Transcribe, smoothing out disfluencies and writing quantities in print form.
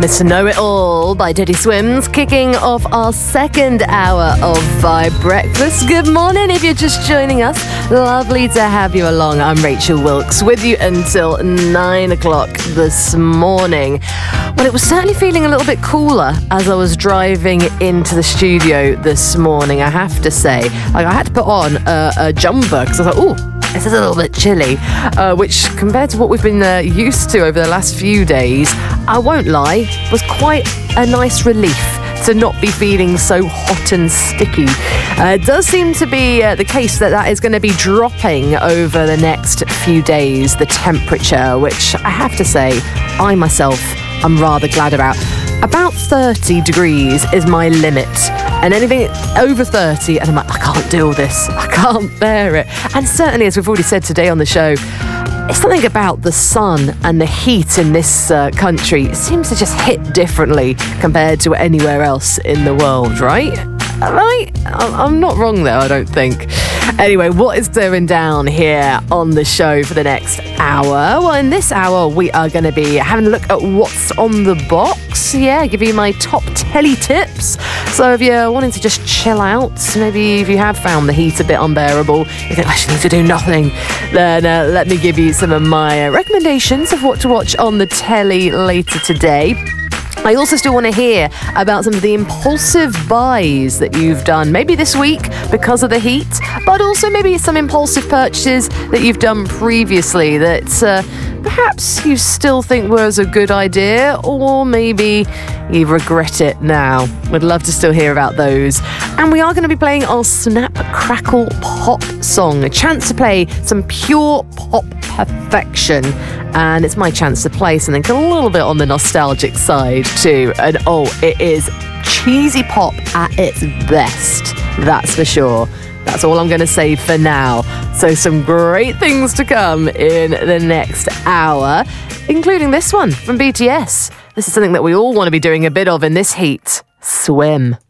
Mr. Know-It-All by Teddy Swims, kicking off our second hour of Vibe Breakfast. Good morning if you're just joining us. Lovely to have you along. I'm Rachel Wilkes with you until 9 o'clock this morning. Well, it was certainly feeling a little bit cooler as I was driving into the studio this morning, I have to say. Like, I had to put on a jumper because I was like, ooh, this is a little bit chilly, which compared to what we've been used to over the last few days, I won't lie, was quite a nice relief to not be feeling so hot and sticky. It does seem to be the case that is going to be dropping over the next few days, the temperature, which I have to say, I myself am rather glad about. About 30 degrees is my limit. And anything over 30, and I'm like, I can't deal with this. I can't bear it. And certainly, as we've already said today on the show, it's something about the sun and the heat in this country. It seems to just hit differently compared to anywhere else in the world, right? Right? I'm not wrong there, I don't think. Anyway, what is going down here on the show for the next hour? Well, in this hour, we are going to be having a look at what's on the box. Yeah, give you my top telly tips. So if you're wanting to just chill out, maybe if you have found the heat a bit unbearable, you think, I should need to do nothing, then let me give you some of my recommendations of what to watch on the telly later today. I also still want to hear about some of the impulsive buys that you've done, maybe this week because of the heat, but also maybe some impulsive purchases that you've done previously that perhaps you still think was a good idea, or maybe you regret it now. We'd love to still hear about those. And we are going to be playing our Snap Crackle Pop song, a chance to play some pure pop perfection. And it's my chance to play something a little bit on the nostalgic side too. And oh, it is cheesy pop at its best, that's for sure. That's all I'm going to say for now. So some great things to come in the next hour, including this one from BTS. This is something that we all want to be doing a bit of in this heat. Swim.